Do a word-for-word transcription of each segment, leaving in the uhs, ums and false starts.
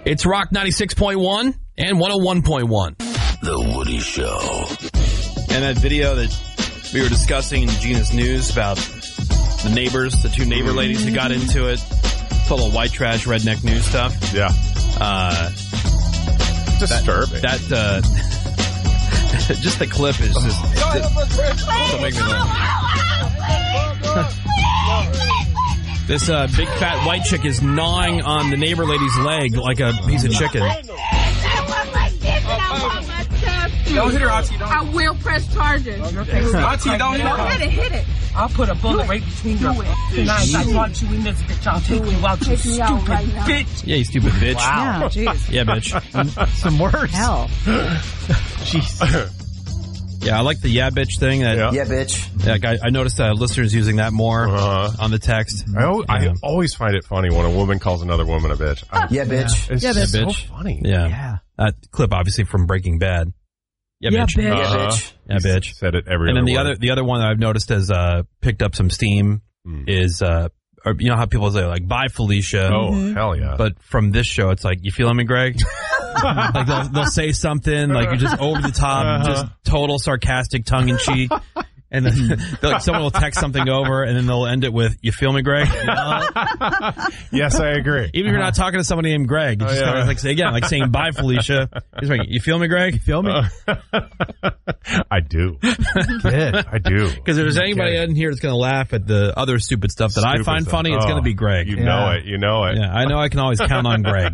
It's Rock ninety-six point one and one oh one point one. The Woody Show. And that video that we were discussing in Gina's News about the neighbors, the two neighbor ladies who got into it. Full of white trash, redneck news stuff. Yeah. Uh, Disturbing. That, that uh, just the clip is just... Don't make me laugh. This uh, big fat white chick is gnawing on the neighbor lady's leg like a piece of chicken. Don't hit her, Auntie. Don't. I will press charges. Okay. Auntie, don't hit her. Hit it, hit it. I'll put a bullet right between your eyes. I want you in this bitch. I'll take you out, you stupid right bitch. Yeah, you stupid bitch. Wow. Yeah, yeah, bitch. Some worse. Hell. Jeez. Yeah, I like the yeah, bitch thing. That, yeah, bitch. Yeah, I, I noticed uh, listeners using that more uh, on the text. I, always, yeah. I always find it funny when a woman calls another woman a bitch. I, yeah, bitch. It's yeah, so bitch. funny. Yeah. yeah. That clip, obviously, from Breaking Bad. Yeah, yeah, bitch. bitch. Uh-huh. Yeah, bitch. Yeah, bitch. Said it every And then the word. other, the other one that I've noticed has uh, picked up some steam mm. is, uh, or, you know how people say, like, bye, Felicia. Oh, mm-hmm. hell yeah. But from this show, it's like, you feeling me, Greg? Like, they'll, they'll say something, like, you're just over the top, uh-huh. just total sarcastic tongue-in-cheek. And then like someone will text something over, and then they'll end it with, you feel me, Greg? Yes, I agree. Even if you're not talking to somebody named Greg, you oh, just yeah. kind of like say again, like saying bye, Felicia. He's like, you feel me, Greg? You feel me? Uh, I do. Good. I do. Because if there's anybody in here that's going to laugh at the other stupid stuff that stupid I find stuff. funny, it's oh, going to be Greg. You yeah. know it. You know it. Yeah, I know I can always count on Greg.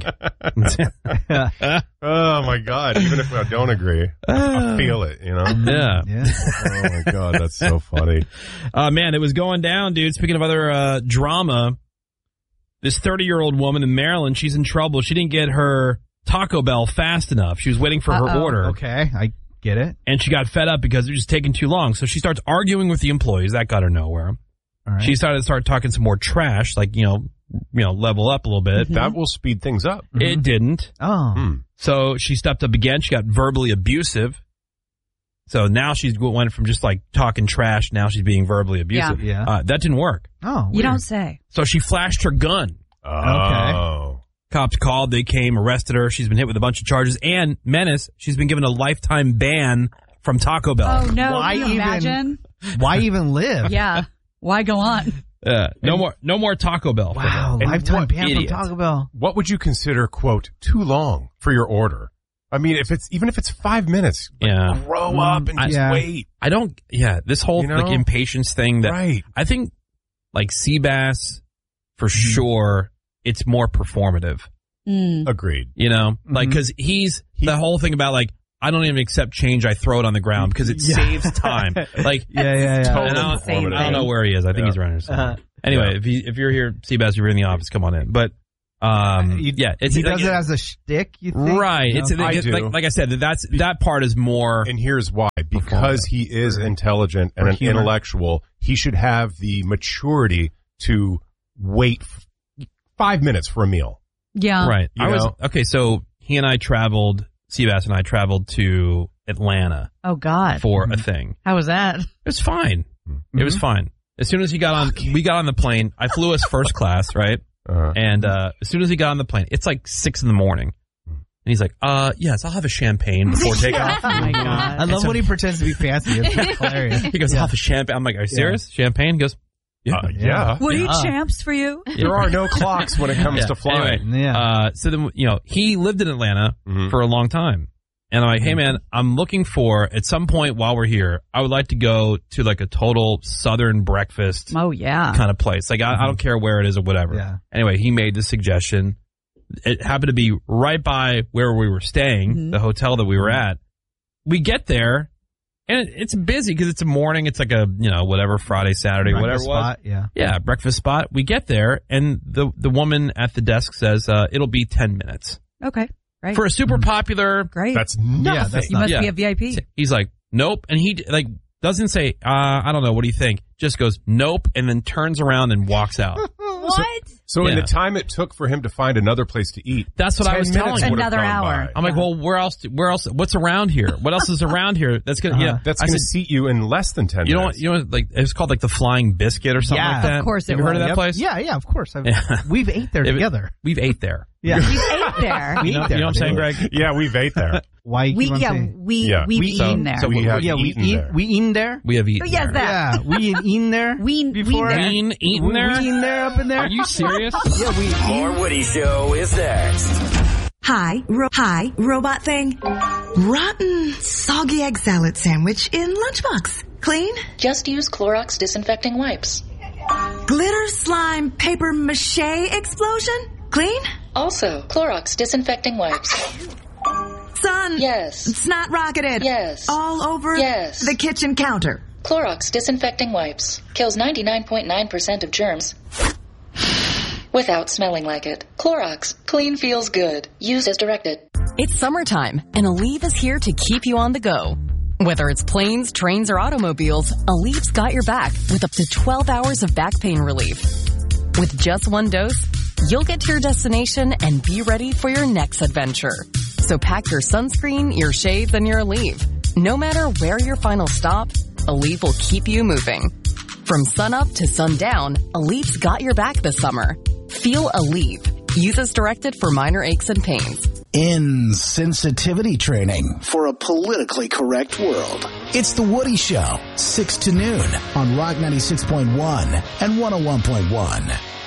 Oh, my God. Even if I don't agree, I feel it, you know? Yeah. yeah. Oh, my God. That's so funny. Uh, man, it was going down, dude. Speaking of other uh, drama, this thirty-year-old woman in Maryland, she's in trouble. She didn't get her Taco Bell fast enough. She was waiting for Uh-oh. her order. Okay, I get it. And she got fed up because it was just taking too long. So she starts arguing with the employees. That got her nowhere. All right. She started to start talking some more trash, like, you know, you know, level up a little bit. Mm-hmm. That will speed things up. Mm-hmm. It didn't. Oh. Hmm. So she stepped up again. She got verbally abusive. So now she's went from just like talking trash. Now she's being verbally abusive. Yeah. Uh, that didn't work. Oh, you weird. don't say. So she flashed her gun. Oh. Okay. Cops called. They came, arrested her. She's been hit with a bunch of charges. And menace, she's been given a lifetime ban from Taco Bell. Oh, no. Why Can you even, imagine? Why even live? Yeah. Why go on? Uh, no and, more no more Taco Bell. Wow. And lifetime what, ban from idiot. Taco Bell. What would you consider, quote, too long for your order? I mean, if it's even if it's five minutes, like, yeah. grow up and I, just yeah. wait. I don't, yeah, this whole You know? like impatience thing that, right. I think like Seabass, for mm-hmm. sure, it's more performative. Mm. Agreed. You know, Mm-hmm. like, cause he's, he, the whole thing about like, I don't even accept change, I throw it on the ground because it yeah. saves time. Like, yeah, yeah, yeah. Totally I, don't, performative. I don't know where he is. I think yeah. he's running. Uh-huh. Anyway, yeah. if you, if you're here, Seabass, if you're in the office, come on in. But, um, you, yeah, it's, he like, does it as a shtick, you think? right. No? It's, I like, do. like, like I said, that's, that part is more. And here's why. Because he is intelligent and Or an humor. intellectual, he should have the maturity to wait f- five minutes for a meal. Yeah. Right. You I was, know? okay, so he and I traveled, Seabass and I traveled to Atlanta Oh, God. for Mm-hmm. a thing. How was that? It was fine. Mm-hmm. It was fine. As soon as he got on, we got on the plane. I flew us first class, right? Uh-huh. And uh as soon as he got on the plane, it's like six in the morning. And he's like, uh, yes, I'll have a champagne before takeoff. Oh, my God. I love when he pretends to be fancy. It's hilarious. He goes, I'll have a champagne. I'm like, are you serious? Champagne? He goes, yeah. Uh, yeah. Would Yeah. eat champs for you? There are no clocks when it comes Yeah. to flying. Anyway, Yeah. uh, so then, you know, he lived in Atlanta Mhm. for a long time. And I'm like, hey man, I'm looking for, at some point while we're here, I would like to go to like a total southern breakfast Oh, yeah. kind of place. Like, I, I don't care where it is or whatever. Yeah. Anyway, he made the suggestion. It happened to be right by where we were staying, Mhm. the hotel that we were at. We get there, and it, it's busy because it's a morning. It's like a, you know, whatever, Friday, Saturday, whatever Breakfast it was. spot, yeah. Yeah, breakfast spot. We get there, and the the woman at the desk says, uh, it'll be ten minutes. Okay. Right. For a super popular, Great. That's nothing. Yeah, that's you must yeah. be a V I P. he's like, nope. And he, like, doesn't say, uh, I don't know, what do you think? Just goes, nope, and then turns around and walks out. What? So in Yeah. the time it took for him to find another place to eat, That's what I ten was minutes telling him. would have Another gone hour. by. I'm like, well, where else, where else, what's around here? What else is around here? That's gonna, Uh-huh. yeah. That's I going to said, seat you in less than ten you know what, minutes. you know what, like, it was called like the Flying Biscuit or something Yeah, like that. of course Have it you heard of was. that Yep. place? Yeah, yeah, of course. I've, Yeah. We've ate there Yeah, but together. We've ate there. Yeah. We ate there. We You know, eat there. you know what I'm saying, Greg? Yeah, we've ate there. Why you We keep on yeah saying- we Yeah. we've We- eaten so- there. so we have yeah, we eaten eat, there. we eaten there? We have eaten Yes, there. that. Yeah, we eaten there We- we before. there. Eaten, eaten there? We eaten there up in there? Are you serious? Yeah, we More Woody Show is next. Hi, ro- hi, robot thing. Rotten, soggy egg salad sandwich in lunchbox. Clean? Just use Clorox disinfecting wipes. Glitter slime paper mache explosion? Clean? Also, Clorox disinfecting wipes. Sun. Yes. Snot rocketed. Yes. All over Yes. the kitchen counter. Clorox disinfecting wipes. Kills ninety-nine point nine percent of germs without smelling like it. Clorox. Clean feels good. Use as directed. It's summertime, and Aleve is here to keep you on the go. Whether it's planes, trains, or automobiles, Aleve's got your back with up to twelve hours of back pain relief. With just one dose, you'll get to your destination and be ready for your next adventure. So pack your sunscreen, your shades, and your Aleve. No matter where your final stop, Aleve will keep you moving. From sunup to sundown, Aleve's got your back this summer. Feel Aleve. Use as directed for minor aches and pains. Insensitivity training for a politically correct world. It's The Woody Show, six to noon on Rock ninety-six point one and one oh one point one.